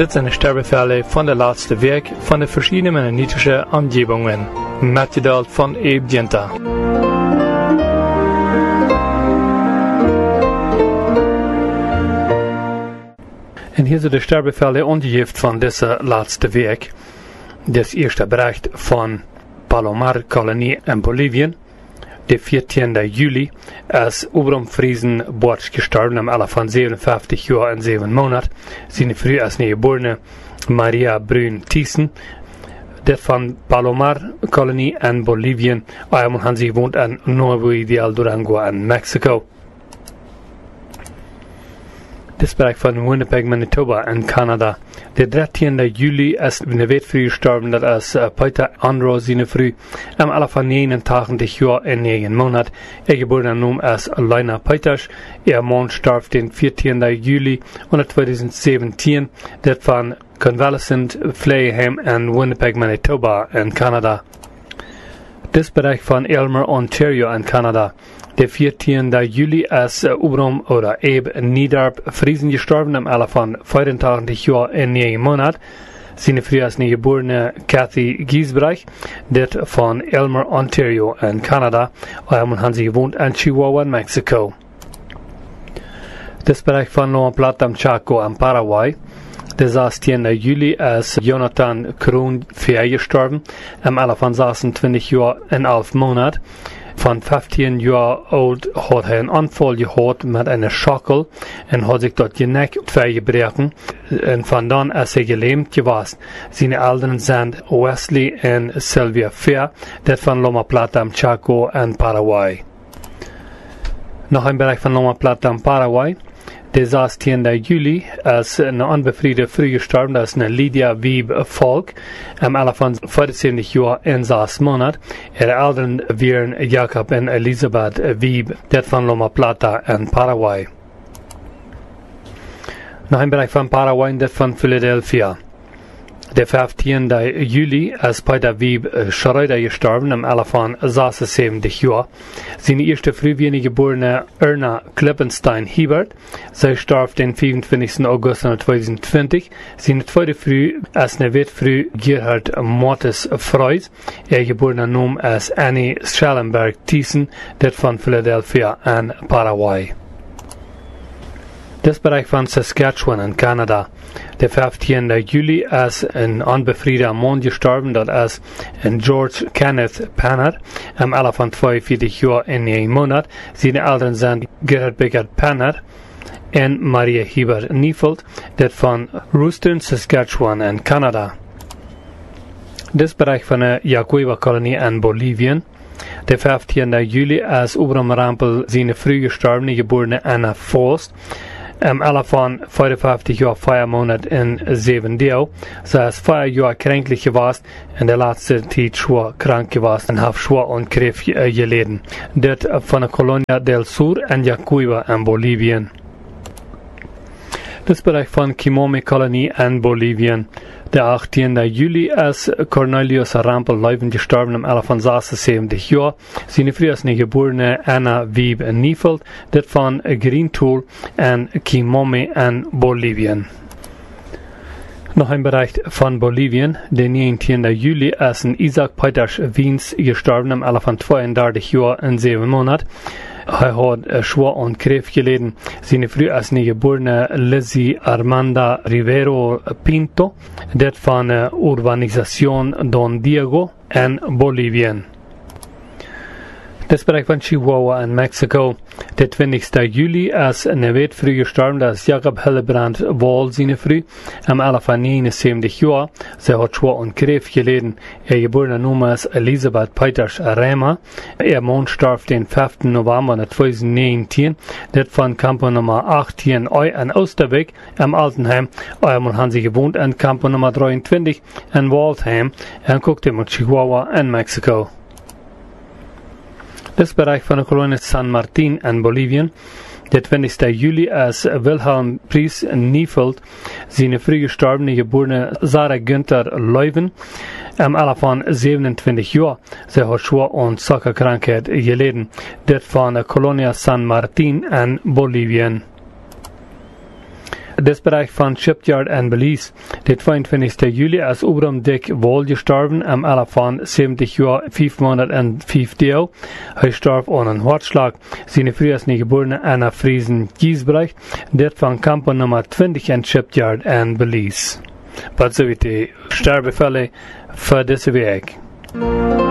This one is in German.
Dit zijn de sterfbefälle van de laatste week van de verschillende mennonitische omgevingen. Metgedeeld van Abe Dinta. En hier zijn de sterfbefälle ongegeven van deze laatste week. Dit eerste bericht van Palomar-kolonie in Bolivien. De 14. juli is Oberum-Friesen Borch gestorben am Alter von 57 Jahren und 7 Monaten. Seine Frau ist eine geborene Maria Brün-Thyssen. Das von Palomar-Kolonie in Bolivien. Einmal haben sie gewohnt in Nuevo Ideal Durango in Mexiko. Das Bereich von Winnipeg, Manitoba in Kanada. Der 13. Juli ist eine Wetfrüh gestorben, das ist Peter Andro seine Früh. Am Alter von 89 Jahren in 9 Monaten. Geborener Name ist Leina Peters. Ihr Mann starb den 14. Juli 2017. Das von Convalescent Pflegeheim in Winnipeg, Manitoba in Kanada. Das Bereich von Aylmer, Ontario in Kanada. Der 14. Juli ist Ubrum oder Abe Niederb Friesen gestorben am Alter von 84 Jahren in 9 Monaten. Seine Frau ist eine geborene Kathy Giesbrecht, das von Aylmer, Ontario in Kanada. Einmal haben sie gewohnt in Chihuahua, Mexiko. Das Bereich von Loma Plata am Chaco in Paraguay. Der 16. Juli ist Jonathan Kroon gestorben am Alter von 26 Jahren in 11 Monaten. Von 15 Jahren alt hat er einen Anfall gehabt mit einer Schachtel und hat sich dort Genick gebrochen. Und von dann ist er gelähmt gewesen. Seine Eltern sind Wesley und Sylvia Fair, das von Loma Plata am Chaco in Paraguay. Noch ein Bereich von Loma Plata in Paraguay. Der 16. Juli ist eine unbefriedigte Früh gestorben, das ist eine Lydia Wieb Volk, am Alter von 75 Jahren in 6 Monaten. Ihre Eltern wären Jakob und Elisabeth Wieb, das von Loma Plata in Paraguay. Noch ein Bereich von Paraguay, das von Philadelphia. Der 15. Juli ist Peter Wieb Schreuder gestorben, am Alter von 76 Jahren. Seine erste Früh wie eine geborene Erna Klippenstein-Hiebert. Sie starb den 25. August 2020. Seine zweite Früh ist eine Wetfrüh Gerhard Mortis Freud. Ihr geborener Name ist Annie Schellenberg-Thyssen, das von Philadelphia in Paraguay. Das Bereich von Saskatchewan in Kanada. Der 15. Juli ist ein unbefriedigter Mann gestorben, das ist George Kenneth Panner, am Alter von 42 Jahren in 1 Monat. Seine Eltern sind Gerhard Beckert Panner und Maria Heber Niefeld, das von Rooston, Saskatchewan in Kanada. Das Bereich von der Yacuiba-Kolonie in Bolivien. Der 15. Juli ist Ubram Rampel seine früh gestorbene geborene Anna Forst. Am Alter von 55 Jahren 4 Monate in 7 Dio. Sie ist 4 Jahre kränklich gewesen, in der letzten Zeit schwer krank gewesen und hat schwer und Krebs gelitten. Das von der Colonia del Sur in Yacuiba in Bolivien. Das Bereich von Quimome-Kolonie in Bolivien. Der 18. Juli ist Cornelius Rampel-Leuven gestorben am Alter von 76 Jahren. Seine Frau ist eine geborene Anna Wieb Niefeld, das von Greentool in Quimome in Bolivien. Noch ein Bereich von Bolivien. Der 19. Juli ist ein Isaac Peters Wiens gestorben am Alter von 32 Jahren in 7 Monaten. Er hat schwer und Krebs gelitten. Seine Frau ist eine geborene Lizzie Armanda Rivero Pinto, das von der Urbanisation Don Diego in Bolivien. Das Bereich von Chihuahua in Mexiko. Der 20. Juli ist eine Wetfrüh gestorben, das ist Jakob Hillebrand Wall, seine Früh, am Alter von 79 Jahren. Sie hat schwer und Krebs gelitten. Ihr geborener Name ist Elisabeth Peters Rema. Ihr Mann starb den 5. November 2019, das von Campo Nummer 18 in Osterbeek, am Altenheim. Einmal haben sie gewohnt in Campo Nummer 23 in Waldheim, und guckte mit Chihuahua in Mexiko. Das Bereich von der Kolonie San Martin in Bolivien. Der 20. Juli ist Wilhelm Pries Niefeld, seine früh gestorbene geborene Sarah Günther Leuven, am Alter von 27 Jahren. Sie hat schwer und Zuckerkrankheit gelitten. Das von der Kolonie San Martin in Bolivien. Das Bereich von Shipyard in Belize. Der 22. Juli ist Obram Dick Wall gestorben, am Alter von 70 Jahren, 5 Monate und 5 Tage. Er starb an einem Herzschlag. Seine Frau ist geborene Anna Friesen Giesbrecht, der von Campo Nummer 20 in Shipyard in Belize. Was so wie die Sterbefälle für diese Weg.